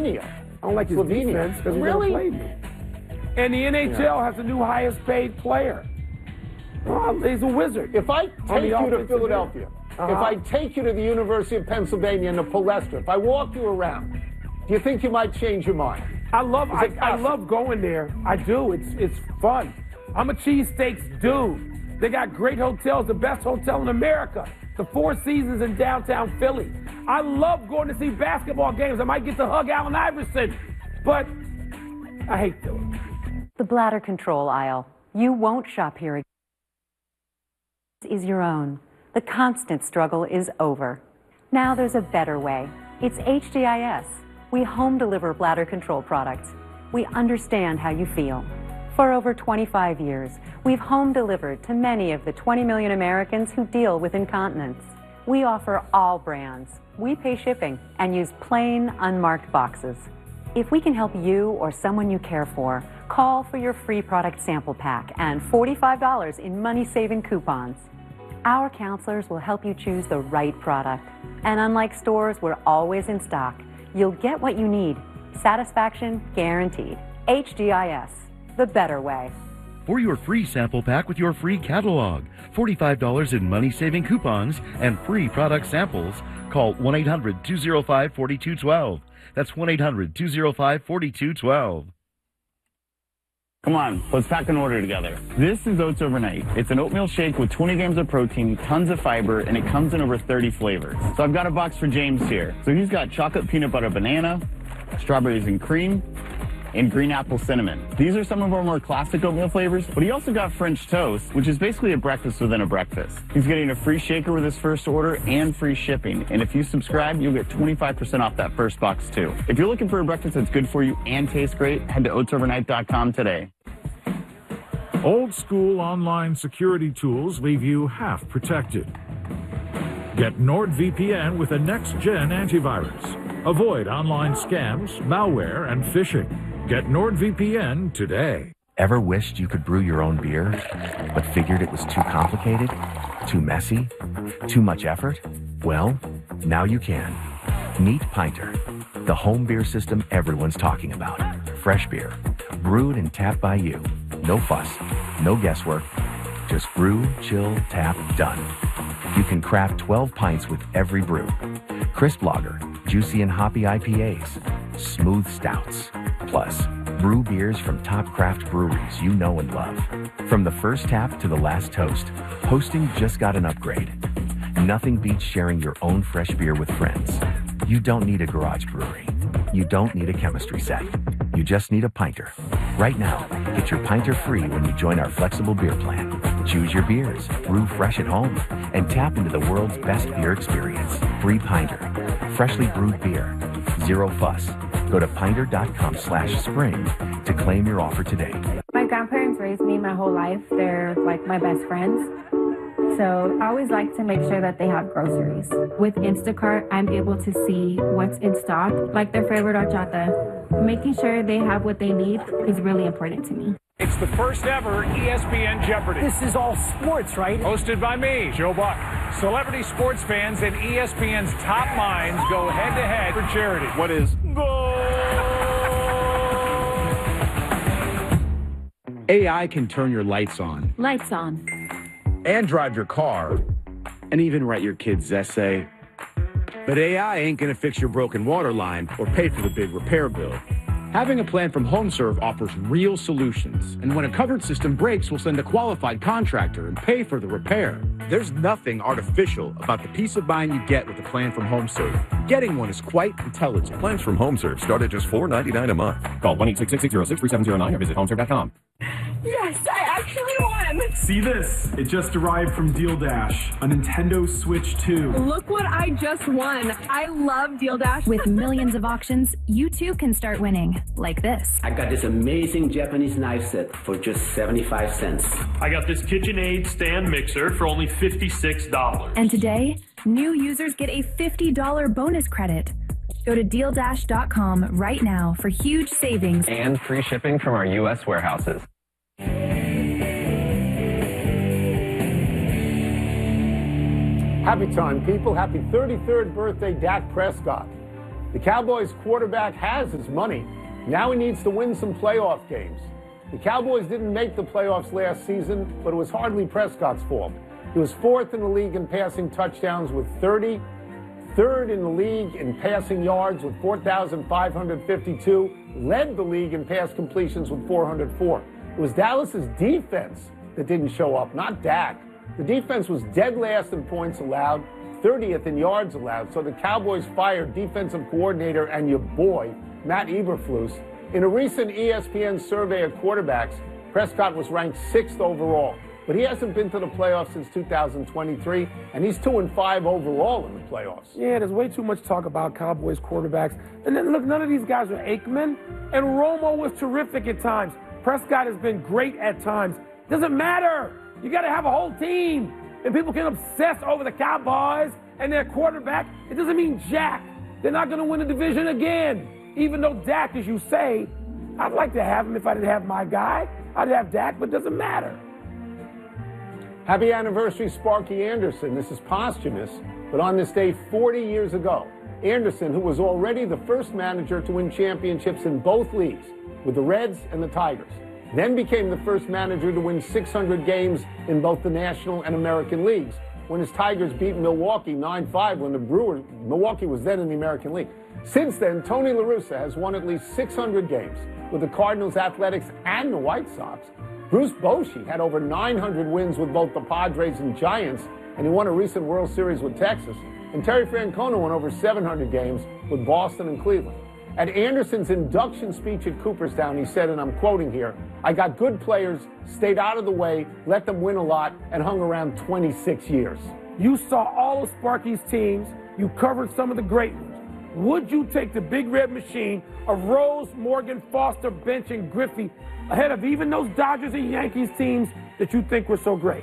Slovenia. I don't like his defense because he never played me. And the NHL has the new highest paid player. Oh, he's a wizard. If I take you to Philadelphia, if I take you to the University of Pennsylvania and to Palestra, if I walk you around, do you think you might change your mind? I love going there. I do. It's fun. I'm a cheesesteaks dude. They got great hotels, the best hotel in America, the Four Seasons in downtown Philly. I love going to see basketball games. I might get to hug Allen Iverson, but I hate Philly. The bladder control aisle. You won't shop here again. Is your own. The constant struggle is over. Now there's a better way. It's HDIS. We home deliver bladder control products. We understand how you feel. For over 25 years, we've home delivered to many of the 20 million Americans who deal with incontinence. We offer all brands. We pay shipping and use plain, unmarked boxes. If we can help you or someone you care for, call for your free product sample pack and $45 in money-saving coupons. Our counselors will help you choose the right product. And unlike stores, we're always in stock. You'll get what you need. Satisfaction guaranteed. HDIS, the better way. For your free sample pack with your free catalog, $45 in money-saving coupons, and free product samples, call 1-800-205-4212. That's 1-800-205-4212. Come on, let's pack an order together. This is Oats Overnight. It's an oatmeal shake with 20 grams of protein, tons of fiber, and it comes in over 30 flavors. So I've got a box for James here. So he's got chocolate peanut butter banana, strawberries and cream, and green apple cinnamon. These are some of our more classic oatmeal flavors, but he also got French toast, which is basically a breakfast within a breakfast. He's getting a free shaker with his first order and free shipping. And if you subscribe, you'll get 25% off that first box too. If you're looking for a breakfast that's good for you and tastes great, head to oatsovernight.com today. Old school online security tools leave you half protected. Get NordVPN with a next-gen antivirus. Avoid online scams, malware, and phishing. Get NordVPN today. Ever wished you could brew your own beer, but figured it was too complicated, too messy, too much effort? Well, now you can. Meet Pinter, the home beer system everyone's talking about. Fresh beer, brewed and tapped by you. No fuss, no guesswork. Just brew, chill, tap, done. You can craft 12 pints with every brew. Crisp lager, juicy and hoppy IPAs, smooth stouts. Plus, brew beers from top craft breweries you know and love. From the first tap to the last toast, hosting just got an upgrade. Nothing beats sharing your own fresh beer with friends. You don't need a garage brewery. You don't need a chemistry set. You just need a Pinter. Right now, get your Pinter free when you join our flexible beer plan. Choose your beers, brew fresh at home, and tap into the world's best beer experience. Free Pinter. Freshly brewed beer. Zero fuss. Go to pinter.com/spring to claim your offer today. My grandparents raised me my whole life. They're like my best friends. So I always like to make sure that they have groceries. With Instacart, I'm able to see what's in stock, like their favorite horchata. Making sure they have what they need is really important to me. It's the first ever ESPN Jeopardy! This is all sports, right? Hosted by me, Joe Buck. Celebrity sports fans and ESPN's top minds go head-to-head for charity. What is goal? AI can turn your lights on. Lights on. And drive your car. And even write your kid's essay. But AI ain't gonna fix your broken water line or pay for the big repair bill. Having a plan from HomeServe offers real solutions. And when a covered system breaks, we'll send a qualified contractor and pay for the repair. There's nothing artificial about the peace of mind you get with a plan from HomeServe. Getting one is quite intelligent. Plans from HomeServe start at just $4.99 a month. Call 1-866-606-3709 or visit homeserve.com. Yes, I actually won! See this? It just arrived from Deal Dash, a Nintendo Switch 2. Look what I just won. I love Deal Dash. With millions of auctions, you too can start winning, like this. I got this amazing Japanese knife set for just 75 cents. I got this KitchenAid stand mixer for only $56. And today, new users get a $50 bonus credit. Go to DealDash.com right now for huge savings and free shipping from our U.S. warehouses. Happy time, people. Happy 33rd birthday, Dak Prescott. The Cowboys quarterback has his money. Now he needs to win some playoff games. The Cowboys didn't make the playoffs last season, but it was hardly Prescott's fault. He was 4th in the league in passing touchdowns with 30, 3rd in the league in passing yards with 4,552, led the league in pass completions with 404. It was Dallas's defense that didn't show up, not Dak. The defense was dead last in points allowed, 30th in yards allowed, so the Cowboys fired defensive coordinator and your boy, Matt Eberflus. In a recent ESPN survey of quarterbacks, Prescott was ranked 6th overall, but he hasn't been to the playoffs since 2023, and he's 2-5 overall in the playoffs. Yeah, there's way too much talk about Cowboys quarterbacks. And then, look, none of these guys are Aikman, and Romo was terrific at times. Prescott has been great at times. Doesn't matter. You got to have a whole team. And people can obsess over the Cowboys and their quarterback. It doesn't mean jack. They're not going to win the division again. Even though Dak, as you say, I'd like to have him if I didn't have my guy. I'd have Dak, but it doesn't matter. Happy anniversary, Sparky Anderson. This is posthumous, but on this day 40 years ago, Anderson, who was already the first manager to win championships in both leagues, with the Reds and the Tigers, then became the first manager to win 600 games in both the National and American leagues, when his Tigers beat Milwaukee 9-5 when Milwaukee was then in the American League. Since then, Tony La Russa has won at least 600 games with the Cardinals, Athletics, and the White Sox. Bruce Bochy had over 900 wins with both the Padres and Giants, and he won a recent World Series with Texas. And Terry Francona won over 700 games with Boston and Cleveland. At Anderson's induction speech at Cooperstown, he said, and I'm quoting here, "I got good players, stayed out of the way, let them win a lot, and hung around 26 years. You saw all of Sparky's teams. You covered some of the great ones. Would you take the Big Red Machine of Rose, Morgan, Foster, Bench, and Griffey ahead of even those Dodgers and Yankees teams that you think were so great?"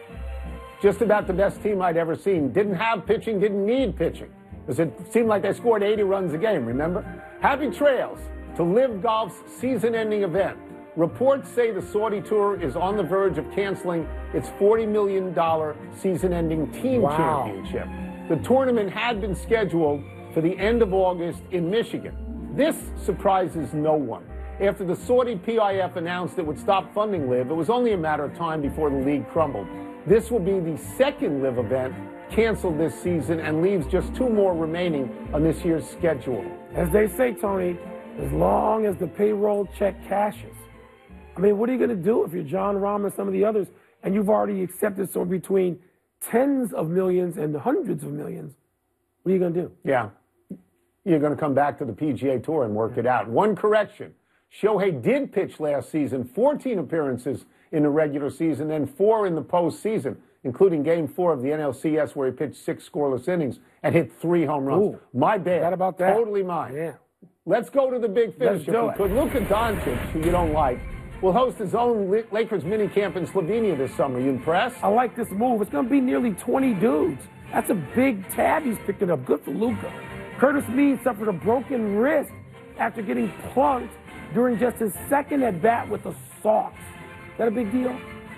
Just about the best team I'd ever seen. Didn't have pitching, didn't need pitching, because it seemed like they scored 80 runs a game, remember? Happy trails to Live Golf's season-ending event. Reports say the Saudi Tour is on the verge of canceling its $40 million season-ending team championship. The tournament had been scheduled for the end of August in Michigan. This surprises no one. After the Saudi PIF announced it would stop funding LIV, it was only a matter of time before the league crumbled. This will be the second LIV event canceled this season and leaves just 2 more remaining on this year's schedule. As they say, Tony, as long as the payroll check cashes. I mean, what are you going to do if you're John Rahm and some of the others, and you've already accepted somewhere between tens of millions and hundreds of millions? What are you going to do? Yeah. You're going to come back to the PGA Tour and work it out. One correction. Shohei did pitch last season, 14 appearances in the regular season and 4 in the postseason, including Game 4 of the NLCS where he pitched 6 scoreless innings and hit 3 home runs. Ooh, my bad. What about that? Totally mine. Yeah. Let's go to the big finish if we could. Luka Doncic, who you don't like, will host his own Lakers mini camp in Slovenia this summer. You impressed? I like this move. It's going to be nearly 20 dudes. That's a big tab he's picking up. Good for Luka. Curtis Mead suffered a broken wrist after getting plunked during just his second at-bat with the Sox. Is that a big deal?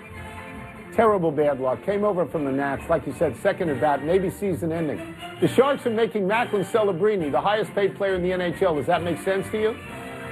Terrible bad luck. Came over from the Nats, like you said, second at-bat, maybe season-ending. The Sharks are making Macklin Celebrini the highest-paid player in the NHL. Does that make sense to you?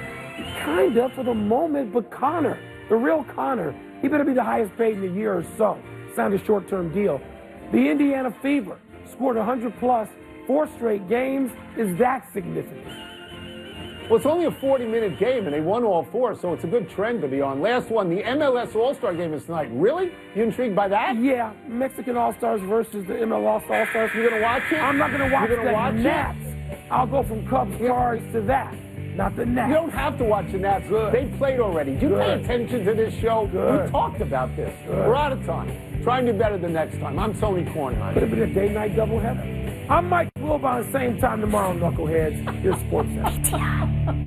Kind of for the moment, but Connor, the real Connor, he better be the highest paid in a year or so. Signed a short-term deal. The Indiana Fever scored 100-plus, 4 straight games. Is that significant? Well, it's only a 40-minute game, and they won all 4, so it's a good trend to be on. Last one, the MLS All-Star game is tonight. Really? You intrigued by that? Yeah, Mexican All-Stars versus the MLS All-Stars. You going to watch it? I'm not going to watch the Nats. I'll go from Cubs cards to that. Not the Nats. You don't have to watch the Nats. Good. They played already. Do you pay attention to this show? Good. We talked about this. Good. We're out of time. Try and do better the next time. I'm Tony Kornheiser. Could have been a day-night doubleheader. I'm Mike Wilbon, same time tomorrow, Knuckleheads. Here's Sports Center.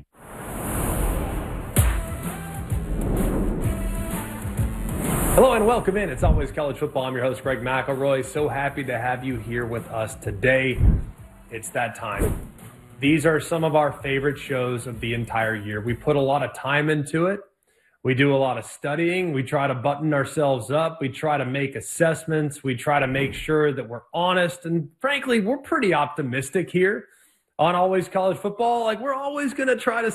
Hello and welcome in. It's always college football. I'm your host, Greg McElroy. So happy to have you here with us today. It's that time. These are some of our favorite shows of the entire year. We put a lot of time into it. We do a lot of studying. We try to button ourselves up. We try to make assessments. We try to make sure that we're honest. And frankly, we're pretty optimistic here on Always College Football. Like, we're always going to try to